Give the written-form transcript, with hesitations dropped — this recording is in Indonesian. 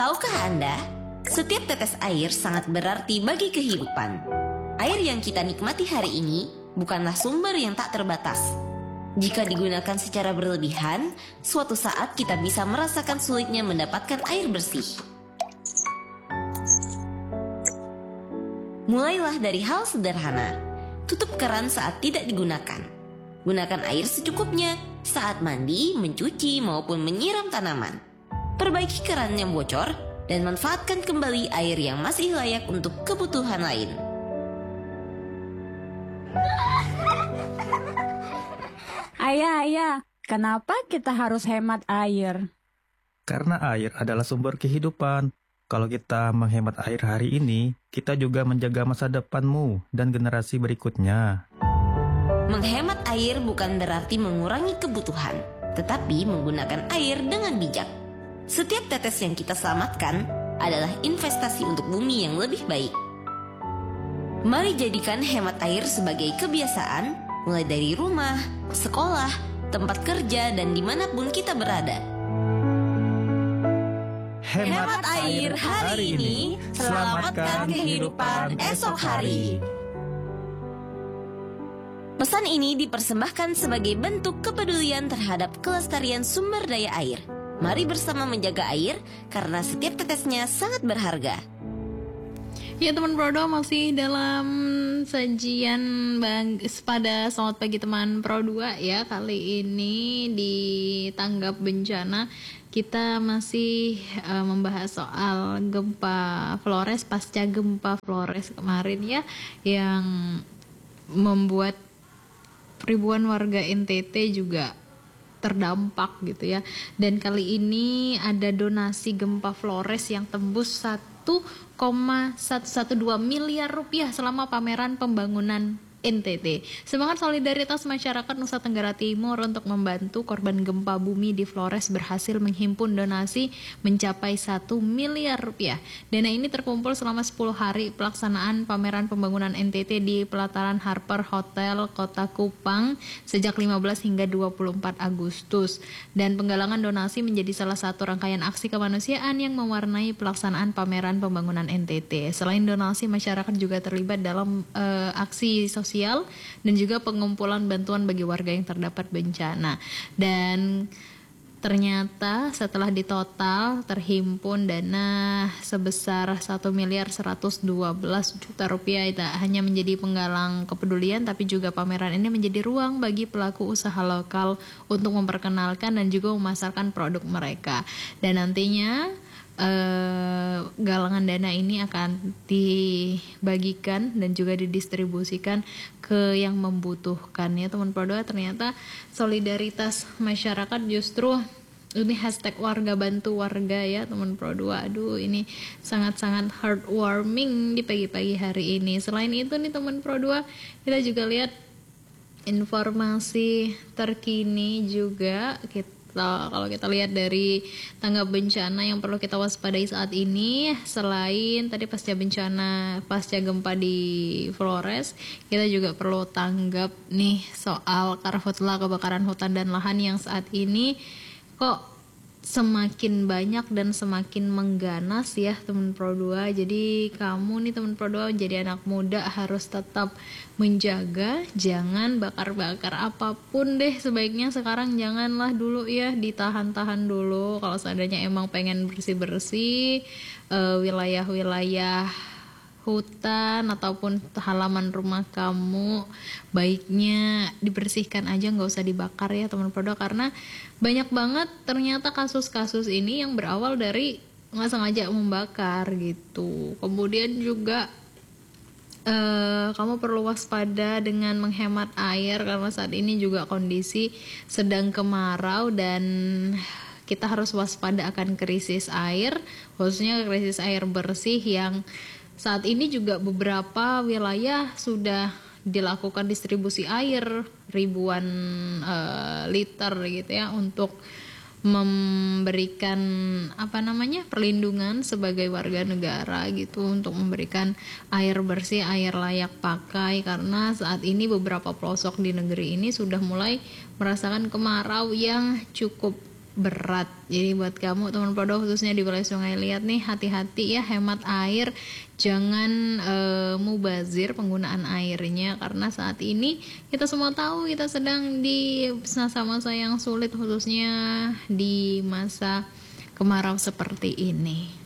Tahukah Anda, setiap tetes air sangat berarti bagi kehidupan. Air yang kita nikmati hari ini bukanlah sumber yang tak terbatas. Jika digunakan secara berlebihan, suatu saat kita bisa merasakan sulitnya mendapatkan air bersih. Mulailah dari hal sederhana. Tutup keran saat tidak digunakan. Gunakan air secukupnya saat mandi, mencuci, maupun menyiram tanaman. Perbaiki keran yang bocor dan manfaatkan kembali air yang masih layak untuk kebutuhan lain. Ayah, kenapa kita harus hemat air? Karena air adalah sumber kehidupan. Kalau kita menghemat air hari ini, kita juga menjaga masa depanmu dan generasi berikutnya. Menghemat air bukan berarti mengurangi kebutuhan, tetapi menggunakan air dengan bijak. Setiap tetes yang kita selamatkan adalah investasi untuk bumi yang lebih baik. Mari jadikan hemat air sebagai kebiasaan, mulai dari rumah, sekolah, tempat kerja, dan dimanapun kita berada. Hemat air hari ini, selamatkan kehidupan esok hari. Pesan ini dipersembahkan sebagai bentuk kepedulian terhadap kelestarian sumber daya air. Mari bersama menjaga air, karena setiap tetesnya sangat berharga. Ya teman Prodo, masih dalam sajian pada Selamat Pagi Teman Pro 2 ya. Kali ini di tanggap bencana kita masih membahas soal gempa Flores, pasca gempa Flores kemarin ya, yang membuat ribuan warga NTT juga terdampak gitu ya. Dan kali ini ada donasi gempa Flores yang tembus 1,112 miliar rupiah selama pameran pembangunan NTT. Semangat solidaritas masyarakat Nusa Tenggara Timur untuk membantu korban gempa bumi di Flores berhasil menghimpun donasi mencapai 1 miliar rupiah. Dana ini terkumpul selama 10 hari pelaksanaan pameran pembangunan NTT di pelataran Harper Hotel Kota Kupang sejak 15 hingga 24 Agustus. Dan penggalangan donasi menjadi salah satu rangkaian aksi kemanusiaan yang mewarnai pelaksanaan pameran pembangunan NTT. Selain donasi, masyarakat juga terlibat dalam aksi sosial dan juga pengumpulan bantuan bagi warga yang terdapat bencana. Dan ternyata setelah ditotal terhimpun dana sebesar 1.112 juta rupiah. Tak hanya menjadi penggalang kepedulian, tapi juga pameran ini menjadi ruang bagi pelaku usaha lokal untuk memperkenalkan dan juga memasarkan produk mereka. Dan nantinya galangan dana ini akan dibagikan dan juga didistribusikan ke yang membutuhkan ya teman Pro 2. Ternyata solidaritas masyarakat justru ini hashtag warga bantu warga ya teman Pro 2. Aduh, ini sangat-sangat heartwarming di pagi-pagi hari ini. Selain itu nih teman Pro 2, kita juga lihat informasi terkini juga. Kalau kita lihat dari tanggap bencana yang perlu kita waspadai saat ini, selain tadi pasca gempa di Flores, kita juga perlu tanggap nih soal karhutla, kebakaran hutan dan lahan yang saat ini kok semakin banyak dan semakin mengganas ya teman Pro 2. Jadi kamu nih teman Pro 2 jadi anak muda harus tetap menjaga, jangan bakar-bakar apapun deh. Sebaiknya sekarang janganlah dulu ya, ditahan-tahan dulu. Kalau seandainya emang pengen bersih-bersih wilayah-wilayah hutan ataupun halaman rumah kamu, baiknya dibersihkan aja, nggak usah dibakar ya teman Pro 2, karena banyak banget ternyata kasus-kasus ini yang berawal dari nggak sengaja membakar gitu. Kemudian juga kamu perlu waspada dengan menghemat air, karena saat ini juga kondisi sedang kemarau dan kita harus waspada akan krisis air, khususnya krisis air bersih yang saat ini juga beberapa wilayah sudah dilakukan distribusi air ribuan liter gitu ya, untuk memberikan perlindungan sebagai warga negara gitu, untuk memberikan air bersih, air layak pakai, karena saat ini beberapa pelosok di negeri ini sudah mulai merasakan kemarau yang cukup berat. Jadi buat kamu teman Prodo khususnya di wilayah Sungai Liat nih, hati-hati ya, hemat air, jangan mubazir penggunaan airnya, karena saat ini kita semua tahu kita sedang di masa-masa yang sulit, khususnya di masa kemarau seperti ini.